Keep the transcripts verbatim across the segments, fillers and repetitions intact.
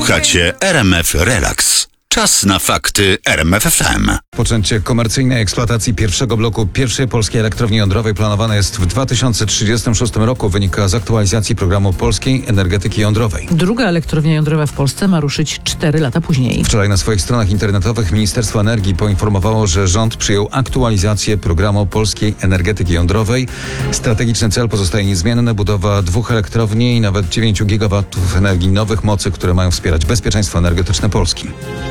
Słuchacie R M F Relax. Czas na fakty R M F F M. Poczęcie komercyjnej eksploatacji pierwszego bloku pierwszej polskiej elektrowni jądrowej planowane jest w dwa tysiące trzydziestym szóstym roku, wynika z aktualizacji programu polskiej energetyki jądrowej. Druga elektrownia jądrowa w Polsce ma ruszyć cztery lata później. Wczoraj na swoich stronach internetowych Ministerstwo Energii poinformowało, że rząd przyjął aktualizację programu polskiej energetyki jądrowej. Strategiczny cel pozostaje niezmienny: budowa dwóch elektrowni i nawet dziewięciu gigawatów energii nowych mocy, które mają wspierać bezpieczeństwo energetyczne Polski.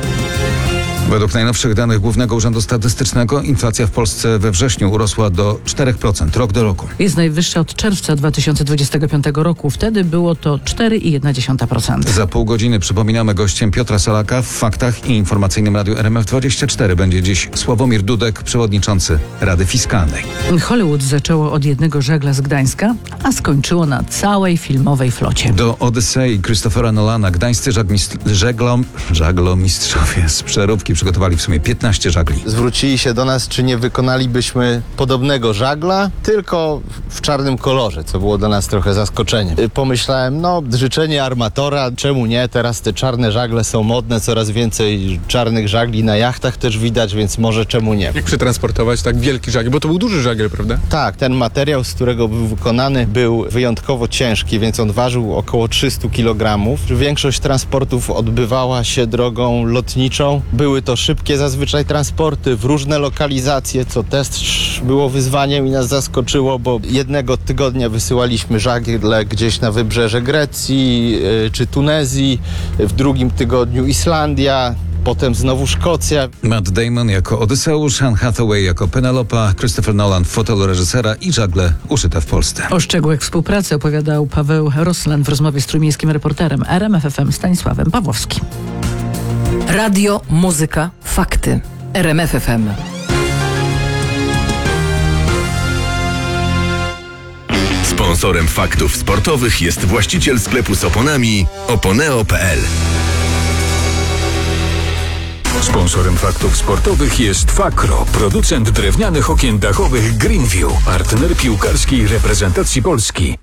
Według najnowszych danych Głównego Urzędu Statystycznego inflacja w Polsce we wrześniu urosła do cztery procent rok do roku. Jest najwyższa od czerwca dwa tysiące dwudziestego piątego roku. Wtedy było to cztery i jedna dziesiąta procent. Za pół godziny przypominamy gościem Piotra Salaka. W Faktach i Informacyjnym Radiu R M F dwadzieścia cztery będzie dziś Sławomir Dudek, przewodniczący Rady Fiskalnej. Hollywood zaczęło od jednego żagla z Gdańska, a skończyło na całej filmowej flocie. Do Odysei Christophera Nolana gdańscy żagmist- żeglom, żaglomistrzowie z Przeróbki przygotowali w sumie piętnaście żagli. Zwrócili się do nas, czy nie wykonalibyśmy podobnego żagla, tylko w czarnym kolorze, co było dla nas trochę zaskoczeniem. Pomyślałem, no życzenie armatora, czemu nie? Teraz te czarne żagle są modne, coraz więcej czarnych żagli na jachtach też widać, więc może czemu nie? Jak przetransportować tak wielki żagiel, bo to był duży żagiel, prawda? Tak, ten materiał, z którego był wykonany, był wyjątkowo ciężki, więc on ważył około trzysta kilogramów. Większość transportów odbywała się drogą lotniczą. Były to szybkie zazwyczaj transporty w różne lokalizacje, co też było wyzwaniem i nas zaskoczyło, bo jednego tygodnia wysyłaliśmy żagle gdzieś na wybrzeże Grecji yy, czy Tunezji, w drugim tygodniu Islandia, potem znowu Szkocja. Matt Damon jako Odyseusz, Anne Hathaway jako Penelopa, Christopher Nolan w fotelu reżysera i żagle uszyte w Polsce. O szczegółach współpracy opowiadał Paweł Roslan w rozmowie z trójmiejskim reporterem R M F F M Stanisławem Pawłowskim. Radio, muzyka, fakty. R M F F M. Sponsorem faktów sportowych jest właściciel sklepu z oponami oponeo kropka p l. Sponsorem faktów sportowych jest Fakro, producent drewnianych okien dachowych Greenview, partner piłkarskiej reprezentacji Polski.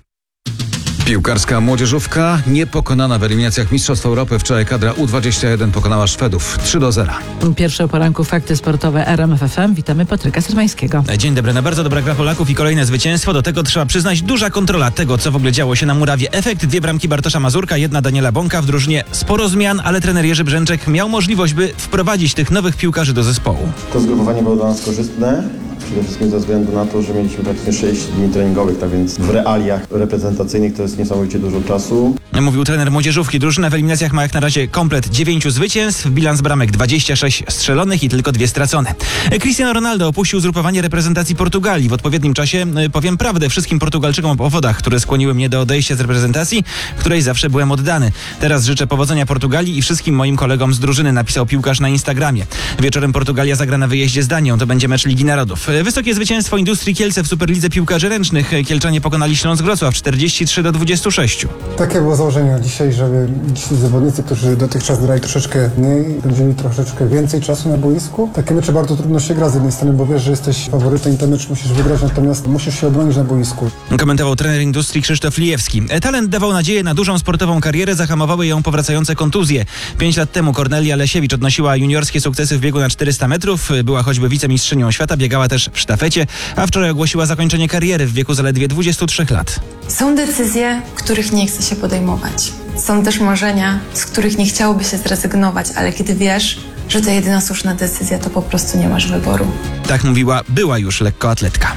Piłkarska młodzieżówka niepokonana w eliminacjach Mistrzostw Europy. Wczoraj kadra U dwadzieścia jeden pokonała Szwedów trzy do zera. Pierwsze o poranku fakty sportowe R M F F M. Witamy Patryka Sermańskiego. Dzień dobry. Na bardzo dobra gra Polaków i kolejne zwycięstwo. Do tego trzeba przyznać duża kontrola tego, co w ogóle działo się na murawie. Efekt: dwie bramki Bartosza Mazurka, jedna Daniela Bąka. W drużynie sporo zmian, ale trener Jerzy Brzęczek miał możliwość, by wprowadzić tych nowych piłkarzy do zespołu. To zgrupowanie było dla nas korzystne. Przede wszystkim ze względu na to, że mieliśmy praktycznie sześć dni treningowych, tak więc w realiach reprezentacyjnych to jest niesamowicie dużo czasu. Mówił trener młodzieżówki. Drużyna w eliminacjach ma jak na razie komplet dziewięciu zwycięstw, bilans bramek dwadzieścia sześć strzelonych i tylko dwie stracone. Cristiano Ronaldo opuścił zgrupowanie reprezentacji Portugalii. W odpowiednim czasie powiem prawdę wszystkim Portugalczykom o powodach, które skłoniły mnie do odejścia z reprezentacji, której zawsze byłem oddany. Teraz życzę powodzenia Portugalii i wszystkim moim kolegom z drużyny, napisał piłkarz na Instagramie. Wieczorem Portugalia zagra na wyjeździe z Danią. To będzie mecz Ligi Narodów. Wysokie zwycięstwo Industrii Kielce w Superlidze Piłkarzy Ręcznych. Kielczanie pokonali Śląsk Wrocław czterdzieści trzy do dwudziestu sześciu. Takie było założenie dzisiaj, żeby ci zawodnicy, którzy dotychczas grali troszeczkę mniej, będziemy mieli troszeczkę więcej czasu na boisku. Takie mecze bardzo trudno się gra z jednej strony, bo wiesz, że jesteś faworytem i ten mecz musisz wygrać, natomiast musisz się obronić na boisku. Komentował trener Industrii Krzysztof Lijewski. Talent dawał nadzieję na dużą sportową karierę, zahamowały ją powracające kontuzje. Pięć lat temu Kornelia Lesiewicz odnosiła juniorskie sukcesy w biegu na czterysta metrów, była choćby wicemistrzynią świata, biegała też w sztafecie, a wczoraj ogłosiła zakończenie kariery w wieku zaledwie dwudziestu trzech lat. Są decyzje, których nie chce się podejmować. Są też marzenia, z których nie chciałoby się zrezygnować, ale kiedy wiesz, że to jedyna słuszna decyzja, to po prostu nie masz wyboru. Tak mówiła była już lekkoatletka.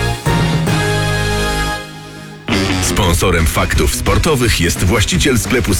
Sponsorem faktów sportowych jest właściciel sklepu